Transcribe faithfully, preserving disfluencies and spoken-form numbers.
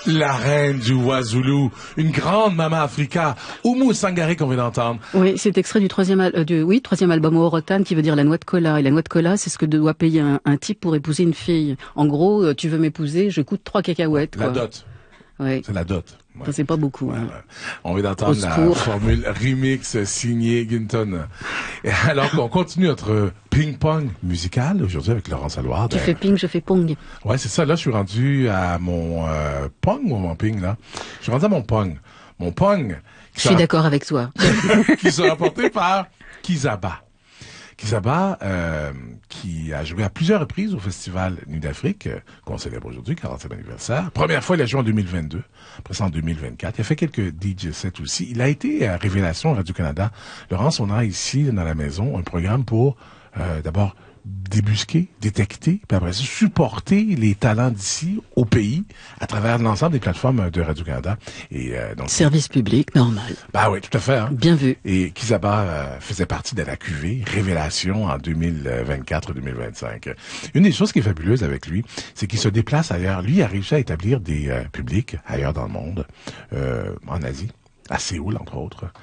La reine du Wazulu, une grande Mama Africa, Oumou Sangaré qu'on vient d'entendre. Oui, c'est extrait du troisième, al- euh, du, oui, troisième album Orotan qui veut dire la noix de cola. Et la noix de cola, c'est ce que doit payer un, un type pour épouser une fille. En gros, euh, tu veux m'épouser, je coûte trois cacahuètes. La quoi. dot. Oui. C'est la dot. Ouais. Ça, c'est pas beaucoup. Ouais, Hein. ouais. On vient d'entendre la secours. formule remix signée Ginton. Et alors qu'on continue notre ping-pong musical aujourd'hui avec Laurence Allouard. Tu fais ping, je fais pong. Ouais, c'est ça. Là, je suis rendu à mon euh, pong ou mon ping, là. Je suis rendu à mon pong. Mon pong. Je suis d'accord avec toi. Qui sera porté par Kizaba. Kizaba, euh, qui a joué à plusieurs reprises au Festival Nuit d'Afrique, euh, qu'on célèbre aujourd'hui, quarantième anniversaire. Première fois, il a joué en deux mille vingt-deux, après ça en deux mille vingt-quatre. Il a fait quelques D J sets aussi. Il a été à Révélation Radio-Canada. Laurence, on a ici, dans la maison, un programme pour, euh, d'abord, débusquer, détecter, puis après ça, supporter les talents d'ici au pays à travers l'ensemble des plateformes de Radio-Canada. Et euh, donc Service public, normal. Bah oui, tout à fait. Hein? Bien vu. Et Kizaba euh, faisait partie de la Q V Révélation en deux mille vingt-quatre deux mille vingt-cinq. Une des choses qui est fabuleuse avec lui, c'est qu'il se déplace ailleurs. Lui a réussi à établir des euh, publics ailleurs dans le monde, euh, en Asie, à Séoul entre autres.